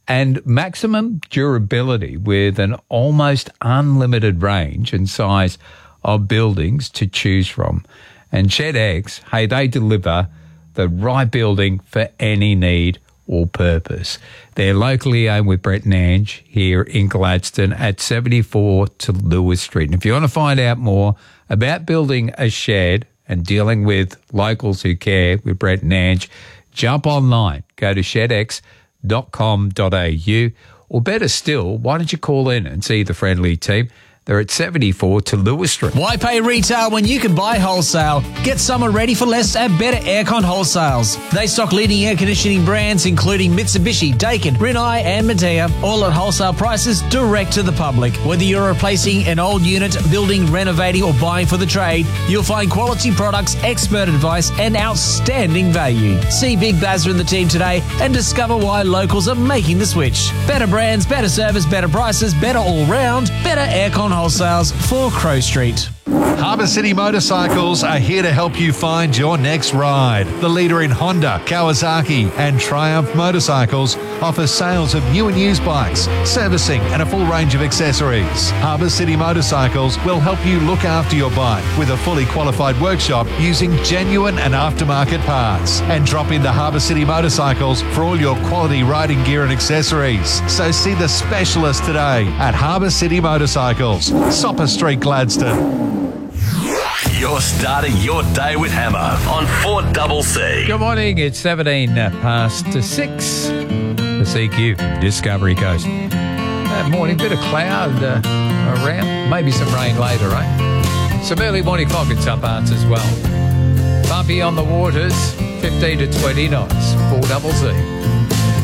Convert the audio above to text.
and maximum durability with an almost unlimited range and size of buildings to choose from. And ShedX, hey, they deliver the right building for any need or purpose. They're locally owned with Brett and Ange here in Gladstone at 74 to Lewis Street. And if you want to find out more about building a shed and dealing with locals who care with Brett and Ange, jump online. Go to shedx.com.au, or better still, why don't you call in and see the friendly team? They're at 74 to Lewis Street. Why pay retail when you can buy wholesale? Get summer ready for less at Better Aircon Wholesales. They stock leading air conditioning brands including Mitsubishi, Daikin, Rinnai and Medea, all at wholesale prices direct to the public. Whether you're replacing an old unit, building, renovating or buying for the trade, you'll find quality products, expert advice and outstanding value. See Big Bazza and the team today and discover why locals are making the switch. Better brands, better service, better prices, better all round. Better Aircon Wholesales for Crow Street. Harbour City Motorcycles are here to help you find your next ride. The leader in Honda, Kawasaki and Triumph motorcycles offers sales of new and used bikes, servicing and a full range of accessories. Harbour City Motorcycles will help you look after your bike with a fully qualified workshop using genuine and aftermarket parts. And drop into Harbour City Motorcycles for all your quality riding gear and accessories. So see the specialist today at Harbour City Motorcycles, Sopper Street, Gladstone. You're starting your day with Hammer on 4CC. Good morning. It's 17 past 6. The CQ, Discovery Coast. Morning, bit of cloud around. Maybe some rain later, eh? Some early morning fog in some parts as well. Bumpy on the waters, 15 to 20 knots. 4CC.